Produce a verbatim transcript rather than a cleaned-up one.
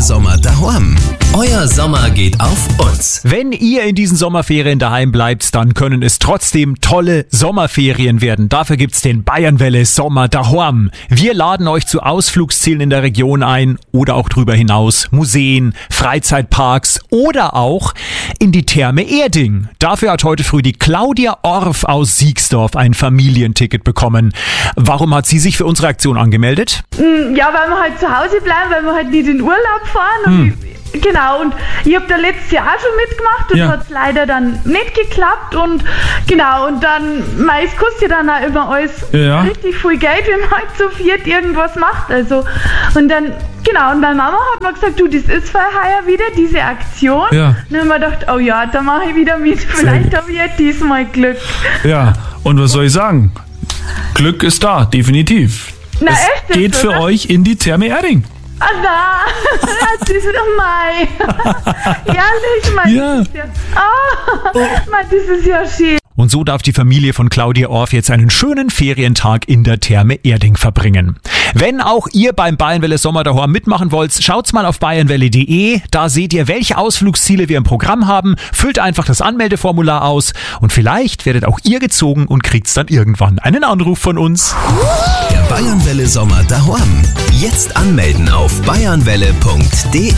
Sommer daheim. Euer Sommer geht auf uns. Wenn ihr in diesen Sommerferien daheim bleibt, dann können es trotzdem tolle Sommerferien werden. Dafür gibt's den Bayernwelle Sommer daheim. Wir laden euch zu Ausflugszielen in der Region ein oder auch drüber hinaus. Museen, Freizeitparks oder auch in die Therme Erding. Dafür hat heute früh die Claudia Orff aus Siegsdorf ein Familienticket bekommen. Warum hat sie sich für unsere Aktion angemeldet? Ja, weil wir halt zu Hause bleiben, weil wir halt nicht in Urlaub fahren. Und Hm. ich, genau, und ich habe da letztes Jahr auch schon mitgemacht und Ja. hat es leider dann nicht geklappt. Und genau, und dann, mei, es kostet ja dann auch immer alles Ja. richtig viel Geld, wenn man halt zu viert irgendwas macht. Also, und dann, genau, und meine Mama hat mir gesagt, du, das ist für heuer wieder diese Aktion. Ja. Dann haben wir gedacht, oh ja, da mache ich wieder mit. Vielleicht habe ich ja diesmal Glück. Ja, und was soll ich sagen? Glück ist da, definitiv. Na, es echt jetzt, geht für oder? euch in die Therme Erding. Ah, na, das ist doch Mai. Ehrlich, Mai. Ja. Das ist ja, oh, Mai, das ist ja schön. Und so darf die Familie von Claudia Orff jetzt einen schönen Ferientag in der Therme Erding verbringen. Wenn auch ihr beim Bayernwelle Sommer daheim mitmachen wollt, schaut's mal auf bayernwelle punkt de. Da seht ihr, welche Ausflugsziele wir im Programm haben. Füllt einfach das Anmeldeformular aus und vielleicht werdet auch ihr gezogen und kriegt's dann irgendwann einen Anruf von uns. Der Bayernwelle Sommer daheim. Jetzt anmelden auf bayernwelle punkt de.